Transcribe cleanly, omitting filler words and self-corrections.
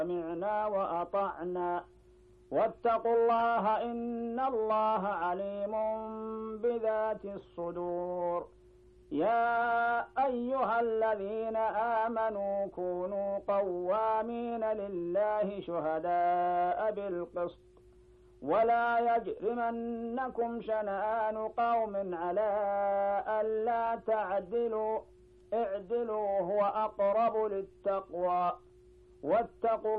سمعنا وأطعنا واتقوا الله إن الله عليم بذات الصدور. يا أيها الذين آمنوا كونوا قوامين لله شهداء بالقسط ولا يجرمنكم شنآن قوم على ألا تعدلوا اعدلوا هو أقرب للتقوى واتقوا